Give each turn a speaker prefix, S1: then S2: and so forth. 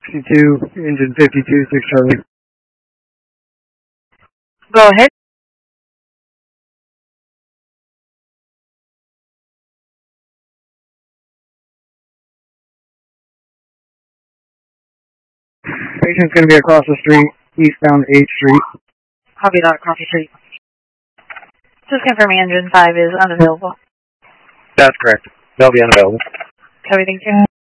S1: 62, engine 52, 6 Charlie.
S2: Go ahead.
S1: Patient's going to be across the street, eastbound 8th Street.
S2: Copy that, across the street. Just confirming engine 5 is unavailable.
S3: That's correct. They'll be unavailable.
S2: Copy, thank you.